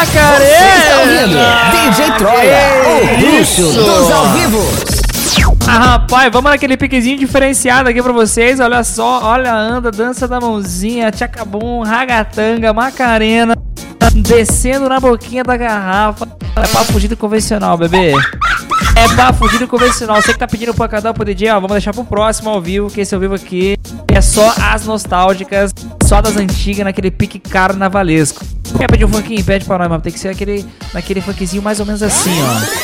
Macarena! DJ Troia, o bruxo dos ao vivo. Rapaz, vamos naquele piquezinho diferenciado aqui pra vocês. Olha só, olha a anda, dança da mãozinha, tchacabum, ragatanga, Macarena, descendo na boquinha da garrafa. É pra fugir do convencional, bebê. É pra fugir do convencional. Você que tá pedindo pra cada pro DJ, ó, vamos deixar pro próximo ao vivo, que esse ao vivo aqui é só as nostálgicas, só das antigas, naquele pique carnavalesco. Quer pedir um funkinho? Pede pra nós, mano. Tem que ser naquele funkzinho mais ou menos assim, ó.